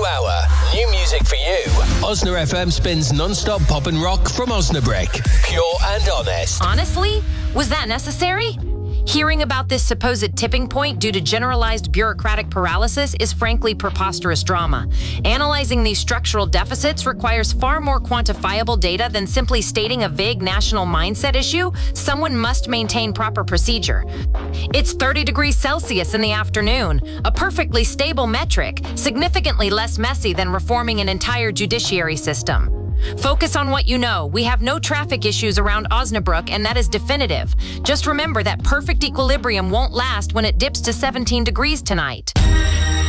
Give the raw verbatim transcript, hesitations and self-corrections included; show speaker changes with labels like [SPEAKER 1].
[SPEAKER 1] hour. New music for you. Osna F M spins non-stop pop and rock from Osnabrück. Pure and honest.
[SPEAKER 2] Honestly? Was that necessary? Hearing about this supposed tipping point due to generalized bureaucratic paralysis is frankly preposterous drama. Analyzing these structural deficits requires far more quantifiable data than simply stating a vague national mindset issue. Someone must maintain proper procedure. It's thirty degrees Celsius in the afternoon, a perfectly stable metric, significantly less messy than reforming an entire judiciary system. Focus on what you know. We have no traffic issues around Osnabrück, and that is definitive. Just remember that perfect equilibrium won't last when it dips to seventeen degrees tonight.